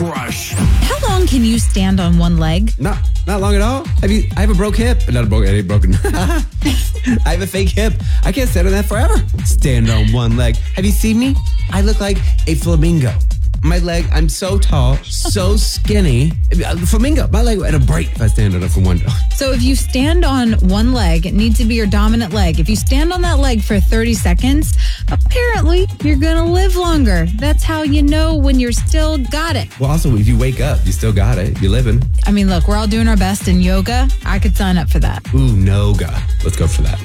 Crush. How long can you stand on one leg? Not long at all. I have a broke hip. Not a broke, it ain't broken. I have a fake hip. I can't stand on that forever. Stand on one leg. Have you seen me? I look like a flamingo. My leg, I'm so tall, so skinny. Flamingo, my leg would break if I stand on it from one. So if you stand on one leg, it needs to be your dominant leg. If you stand on that leg for 30 seconds, apparently you're going to live longer. That's how you know when you're still got it. Well, also, if you wake up, you still got it. You're living. I mean, look, we're all doing our best in yoga. I could sign up for that. Ooh, Noga. Let's go for that.